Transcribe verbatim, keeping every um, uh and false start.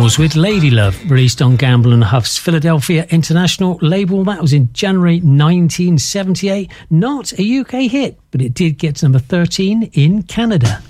Eagles with Lady Love, released on Gamble and Huff's Philadelphia International label. That was in January nineteen seventy-eight. Not a U K hit, but it did get to number thirteen in Canada.